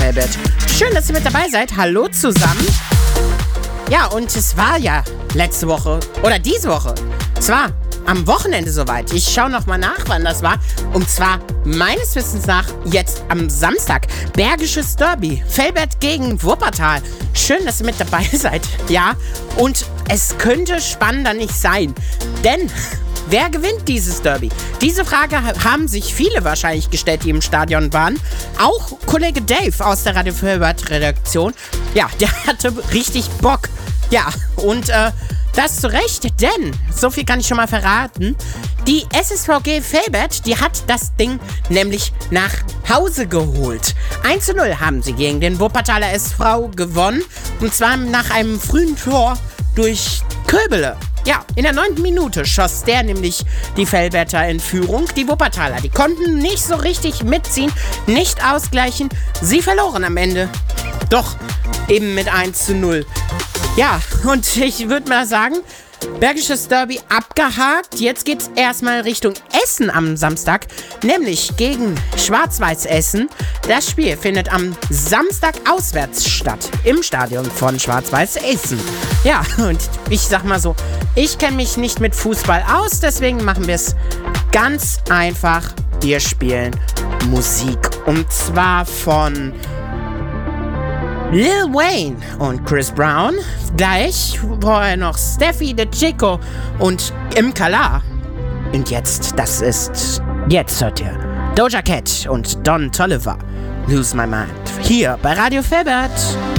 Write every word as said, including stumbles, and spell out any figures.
Felbert. Schön, dass ihr mit dabei seid. Hallo zusammen. Ja, und es war ja letzte Woche oder diese Woche. Es war am Wochenende soweit. Ich schaue nochmal nach, wann das war. Und zwar meines Wissens nach jetzt am Samstag. Bergisches Derby. Felbert gegen Wuppertal. Schön, dass ihr mit dabei seid. Ja, und es könnte spannender nicht sein. Denn wer gewinnt dieses Derby? Diese Frage haben sich viele wahrscheinlich gestellt, die im Stadion waren. Auch Kollege Dave aus der Radio Felbert-Redaktion. Ja, der hatte richtig Bock. Ja, und äh, das zu Recht, denn, so viel kann ich schon mal verraten, die S S V G Felbert, die hat das Ding nämlich nach Hause geholt. eins zu null haben sie gegen den Wuppertaler S V gewonnen. Und zwar nach einem frühen Tor durch Köbele. Ja, in der neunten Minute schoss der nämlich die Felberter in Führung. Die Wuppertaler, die konnten nicht so richtig mitziehen, nicht ausgleichen. Sie verloren am Ende. Doch eben mit eins zu null. Ja, und ich würde mal sagen, Bergisches Derby abgehakt. Jetzt geht's erstmal Richtung Essen am Samstag, nämlich gegen Schwarz-Weiß Essen. Das Spiel findet am Samstag auswärts statt, im Stadion von Schwarz-Weiß Essen. Ja, und ich sag mal so, ich kenne mich nicht mit Fußball aus, deswegen machen wir es ganz einfach. Wir spielen Musik, und zwar von Lil Wayne und Chris Brown. Gleich vorher noch Steffi de Chico und Imkala. Und jetzt, das ist, jetzt hört ihr Doja Cat und Don Toliver. Lose My Mind. Hier bei Radio Felbert.